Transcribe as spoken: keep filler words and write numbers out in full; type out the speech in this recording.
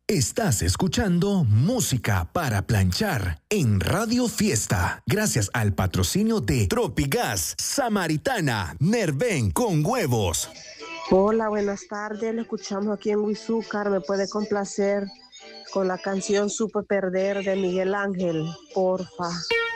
Estás escuchando Música para Planchar en Radio Fiesta, gracias al patrocinio de Tropigas, Samaritana, Nerven con huevos. Hola, buenas tardes, lo escuchamos aquí en Huizúcar. Me puede complacer con la canción Supe Perder de Miguel Ángel, porfa.